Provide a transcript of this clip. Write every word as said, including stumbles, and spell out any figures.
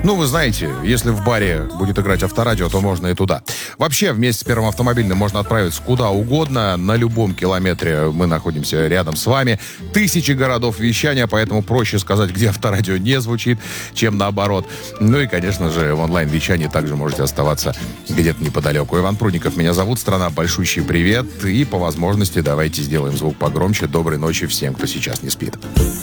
Ну, вы знаете, если в баре будет играть авторадио, то можно и туда. Вообще, вместе с Первым автомобильным можно отправиться куда угодно. На любом километре мы находимся рядом с вами. Тысячи городов вещания, поэтому проще сказать, где авторадио не звучит, чем наоборот. Ну и, конечно же, в онлайн-вещании также можете оставаться где-то неподалеку. Иван Прудников меня зовут. Страна, большущий привет. И по возможности давайте сделаем звук погромче. Доброй ночи всем, кто сейчас не спит.